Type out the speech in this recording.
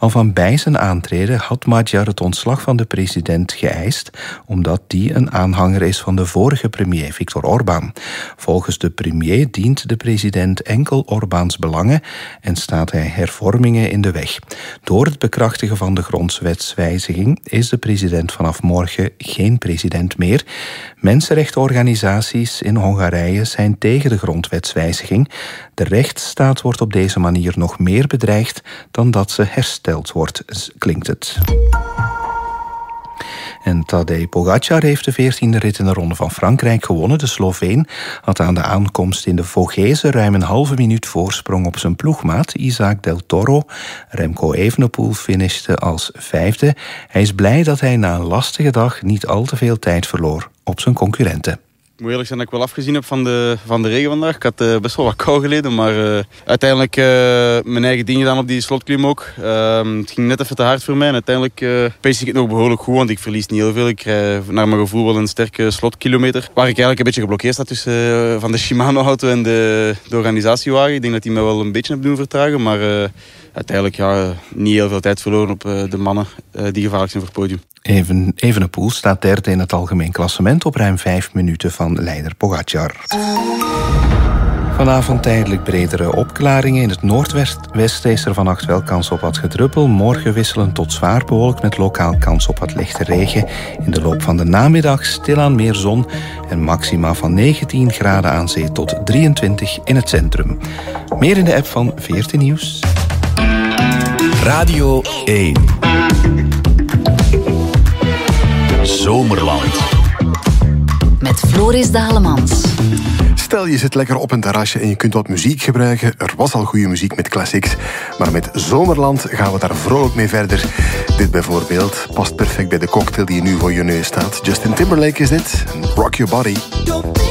Al van bij zijn aantreden had Magyar het ontslag van de president geëist, omdat die een aanhanger is van de vorige premier Viktor Orbán. Volgens de premier dient de president enkel Orbáns belangen en staat hij hervormingen in de weg. Door het bekrachtigen van de grondwetswijziging is de president vanaf morgen geen president meer. Mensenrechtenorganisaties in Hongarije zijn tegen de grondwetswijziging. De rechtsstaat wordt op deze manier nog meer bedreigd dan dat ze hersteld wordt, klinkt het. En Tadej Pogačar heeft de 14e rit in de Ronde van Frankrijk gewonnen. De Sloveen had aan de aankomst in de Vogezen ruim een halve minuut voorsprong op zijn ploegmaat Isaac Del Toro. Remco Evenepoel finishte als 5e. Hij is blij dat hij na een lastige dag niet al te veel tijd verloor op zijn concurrenten. Ik moet eerlijk zijn dat ik wel afgezien heb van de regen vandaag. Ik had best wel wat kou geleden, maar uiteindelijk mijn eigen ding gedaan op die slotklim ook. Het ging net even te hard voor mij en uiteindelijk pace ik het nog behoorlijk goed, want ik verlies niet heel veel. Ik krijg naar mijn gevoel wel een sterke slotkilometer. Waar ik eigenlijk een beetje geblokkeerd sta tussen van de Shimano-auto en de organisatiewagen. Ik denk dat die mij wel een beetje hebben doen vertragen, maar uiteindelijk niet heel veel tijd verloren op de mannen die gevaarlijk zijn voor het podium. Evenepoel staat derde in het algemeen klassement op ruim 5 minuten van leider Pogačar. Vanavond tijdelijk bredere opklaringen. In het noordwesten is er vannacht wel kans op wat gedruppel. Morgen wisselend tot zwaar bewolkt met lokaal kans op wat lichte regen. In de loop van de namiddag stilaan meer zon en maxima van 19 graden aan zee tot 23 in het centrum. Meer in de app van 14 Nieuws. Radio 1. Zomerland. Met Floris Dalemans. Stel je zit lekker op een terrasje en je kunt wat muziek gebruiken. Er was al goede muziek met classics, maar met Zomerland gaan we daar vrolijk mee verder. Dit bijvoorbeeld past perfect bij de cocktail die nu voor je neus staat. Justin Timberlake is dit. Rock Your Body.